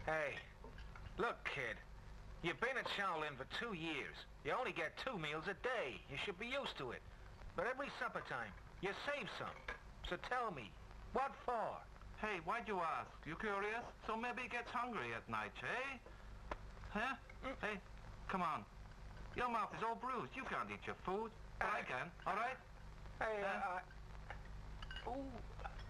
Hey, look, kid. You've been at Shaolin for 2 years. You only get 2 meals a day. You should be used to it. But every supper time, you save some. So tell me, what for? Hey, why'd you ask? You curious? So maybe he gets hungry at night, eh? Huh? Hey, come on. Your mouth is all bruised. You can't eat your food. But I can, all right? Hey, Huh? Ooh.